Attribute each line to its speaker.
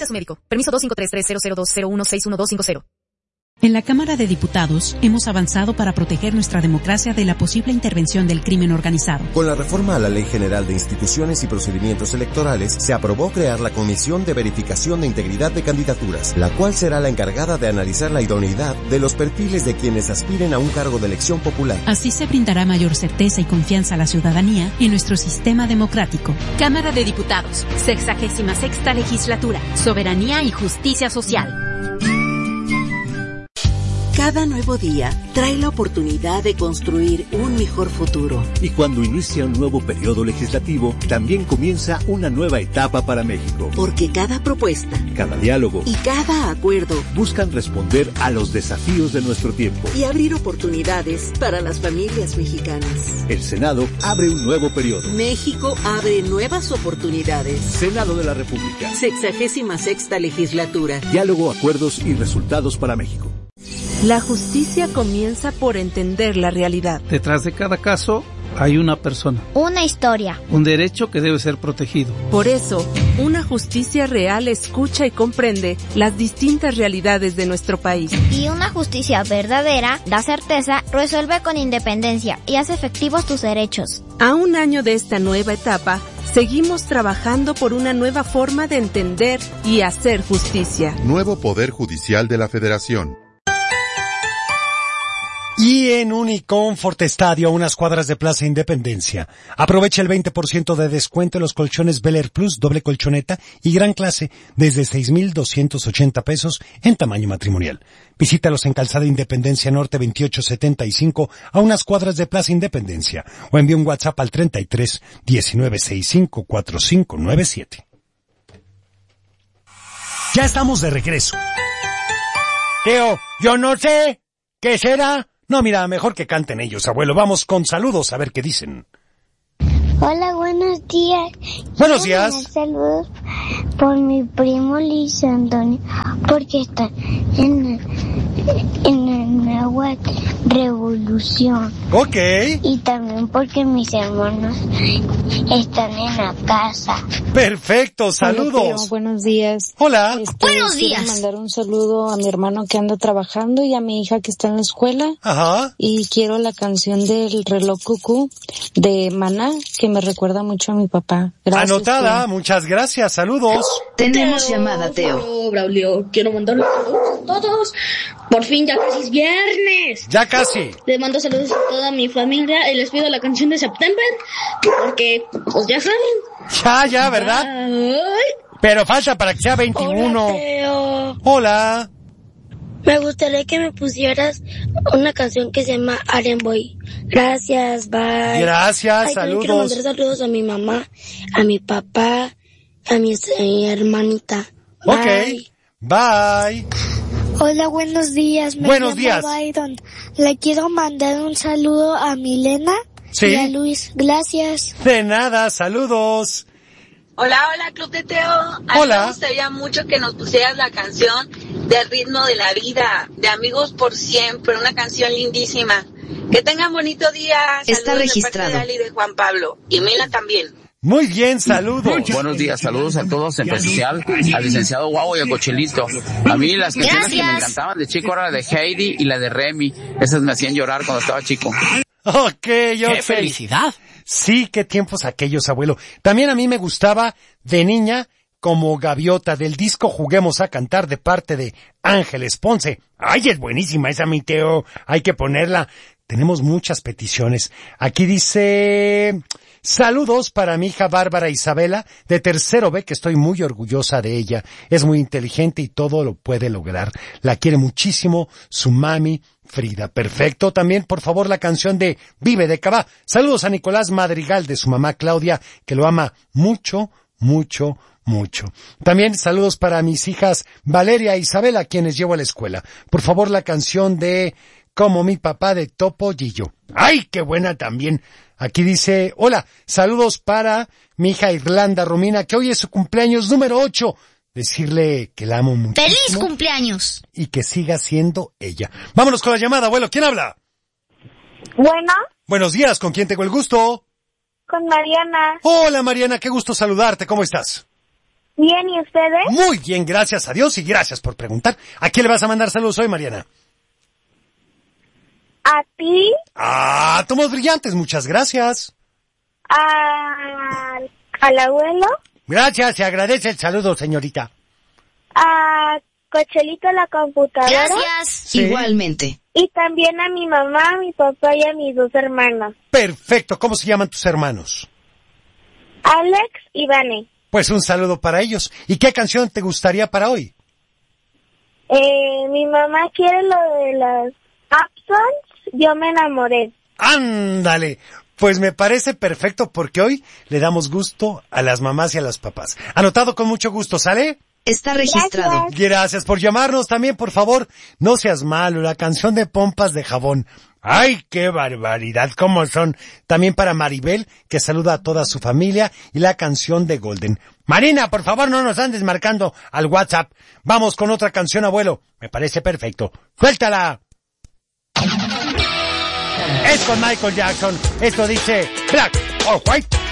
Speaker 1: su médico. Permiso 2533002016125.
Speaker 2: En la Cámara de Diputados hemos avanzado para proteger nuestra democracia de la posible intervención del crimen organizado.
Speaker 3: Con la reforma a la Ley General de Instituciones y Procedimientos Electorales, se aprobó crear la Comisión de Verificación de Integridad de Candidaturas, la cual será la encargada de analizar la idoneidad de los perfiles de quienes aspiren a un cargo de elección popular.
Speaker 2: Así se brindará mayor certeza y confianza a la ciudadanía en nuestro sistema democrático.
Speaker 4: Cámara de Diputados, 66ª Legislatura, Soberanía y Justicia Social.
Speaker 5: Cada nuevo día trae la oportunidad de construir un mejor futuro.
Speaker 6: Y cuando inicia un nuevo periodo legislativo, también comienza una nueva etapa para México.
Speaker 5: Porque cada propuesta,
Speaker 6: cada diálogo
Speaker 5: y cada acuerdo
Speaker 6: buscan responder a los desafíos de nuestro tiempo
Speaker 5: y abrir oportunidades para las familias mexicanas.
Speaker 6: El Senado abre un nuevo periodo.
Speaker 5: México abre nuevas oportunidades.
Speaker 6: Senado de la República.
Speaker 5: 66ª Legislatura.
Speaker 6: Diálogo, acuerdos y resultados para México.
Speaker 7: La justicia comienza por entender la realidad.
Speaker 8: Detrás de cada caso hay una persona.
Speaker 9: Una historia.
Speaker 8: Un derecho que debe ser protegido.
Speaker 7: Por eso, una justicia real escucha y comprende las distintas realidades de nuestro país.
Speaker 9: Y una justicia verdadera da certeza, resuelve con independencia y hace efectivos tus derechos.
Speaker 7: A un año de esta nueva etapa, seguimos trabajando por una nueva forma de entender y hacer justicia.
Speaker 10: Nuevo Poder Judicial de la Federación.
Speaker 11: Y en Uniconfort Estadio, a unas cuadras de Plaza Independencia. Aprovecha el 20% de descuento en los colchones Bel Air Plus, doble colchoneta y gran clase, desde 6,280 pesos en tamaño matrimonial. Visítalos en Calzada Independencia Norte 2875, a unas cuadras de Plaza Independencia, o envía un WhatsApp al 33 1965 4597. Ya estamos de regreso. Teo, yo no sé, ¿qué será? No, mira, mejor que canten ellos, abuelo. Vamos con saludos a ver qué dicen.
Speaker 12: Hola, buenos días.
Speaker 11: Buenos días.
Speaker 12: Saludos por mi primo Luis Antonio, porque está en el nueva revolución.
Speaker 11: Ok.
Speaker 12: Y también porque mis hermanos están en la casa.
Speaker 11: Perfecto, saludos.
Speaker 13: Hola, Teo, buenos días.
Speaker 11: Hola.
Speaker 13: Buenos días. Quiero mandar un saludo a mi hermano que anda trabajando y a mi hija que está en la escuela.
Speaker 11: Ajá.
Speaker 13: Y quiero la canción del reloj cucú de Maná, que me recuerda mucho a mi papá. Gracias.
Speaker 11: Anotada, Teo. Muchas gracias, saludos.
Speaker 14: Tenemos llamada, Teo. Braulio, quiero mandarle saludos a todos. Por fin, ya casi es viernes.
Speaker 11: Ya casi.
Speaker 14: Les mando saludos a toda mi familia y les pido la canción de September, porque, pues ya saben.
Speaker 11: Ya, ¿verdad?
Speaker 14: Ay.
Speaker 11: Pero falta para que sea 21.
Speaker 12: Hola, Teo.
Speaker 11: Hola.
Speaker 12: Me gustaría que me pusieras una canción que se llama Arenboy. Gracias, bye.
Speaker 11: Gracias, saludos.
Speaker 12: Quiero mandar saludos a mi mamá, a mi papá, a mi hermanita.
Speaker 11: Bye. Ok, bye.
Speaker 12: Hola, buenos días.
Speaker 11: Buenos días.
Speaker 12: Byron. Le quiero mandar un saludo a Milena y a Luis. Gracias.
Speaker 11: De nada, saludos.
Speaker 15: Hola, Club de Teo.
Speaker 11: Hola.
Speaker 15: Me gustaría mucho que nos pusieras la canción del ritmo de la vida, de Amigos por Siempre, una canción lindísima. Que tengan bonito día.
Speaker 14: Está
Speaker 15: saludos
Speaker 14: registrado.
Speaker 15: De parte de Ali y de Juan Pablo. Y Mila también.
Speaker 11: Muy bien, saludos.
Speaker 16: Buenos días, saludos a todos, en especial al licenciado Guau y a Cochelito. A mí las canciones que me encantaban de chico era la de Heidi y la de Remy. Esas me hacían llorar cuando estaba chico.
Speaker 11: Ok.
Speaker 16: ¡Qué felicidad!
Speaker 11: Sí, qué tiempos aquellos, abuelo. También a mí me gustaba de niña como Gaviota, del disco Juguemos a Cantar, de parte de Ángeles Ponce. Ay, es buenísima esa, mi Teo. Hay que ponerla. Tenemos muchas peticiones. Aquí dice: saludos para mi hija Bárbara Isabela, de tercero B, que estoy muy orgullosa de ella. Es muy inteligente y todo lo puede lograr. La quiere muchísimo su mami Frida. Perfecto. También, por favor, la canción de Vive de Cabá. Saludos a Nicolás Madrigal, de su mamá Claudia, que lo ama mucho, mucho, mucho. También saludos para mis hijas Valeria e Isabela, quienes llevo a la escuela. Por favor, la canción de Como mi papá, de Topo Gillo. ¡Ay, qué buena también! Aquí dice: hola, saludos para mi hija Irlanda Romina, que hoy es su cumpleaños número 8. Decirle que la amo mucho.
Speaker 9: ¡Feliz cumpleaños!
Speaker 11: Y que siga siendo ella. Vámonos con la llamada, abuelo. ¿Quién habla?
Speaker 12: Bueno.
Speaker 11: Buenos días, ¿con quién tengo el gusto?
Speaker 12: Con Mariana.
Speaker 11: Hola, Mariana, qué gusto saludarte. ¿Cómo estás?
Speaker 12: Bien, ¿y ustedes?
Speaker 11: Muy bien, gracias a Dios y gracias por preguntar. ¿A quién le vas a mandar saludos hoy, Mariana?
Speaker 12: A ti.
Speaker 11: A Tomos Brillantes, muchas gracias.
Speaker 12: Al abuelo.
Speaker 11: Gracias, se agradece el saludo, señorita.
Speaker 12: A Cochelito la computadora.
Speaker 1: Gracias.
Speaker 11: Sí.
Speaker 1: Igualmente.
Speaker 12: Y también a mi mamá, a mi papá y a mis 2 hermanos.
Speaker 11: Perfecto, ¿cómo se llaman tus hermanos?
Speaker 12: Alex y Vane.
Speaker 11: Pues un saludo para ellos. ¿Y qué canción te gustaría para hoy?
Speaker 12: Mi mamá quiere lo de las Upsons, Yo me enamoré.
Speaker 11: ¡Ándale! Pues me parece perfecto porque hoy le damos gusto a las mamás y a los papás. Anotado con mucho gusto, ¿sale?
Speaker 1: Está registrado.
Speaker 11: Gracias por llamarnos también, por favor. No seas malo, la canción de Pompas de Jabón. ¡Ay, qué barbaridad! ¿Cómo son? También para Maribel, que saluda a toda su familia, y la canción de Golden. Marina, por favor, no nos andes marcando al WhatsApp. Vamos con otra canción, abuelo. Me parece perfecto. ¡Suéltala! Es con Michael Jackson. Esto dice Black or White.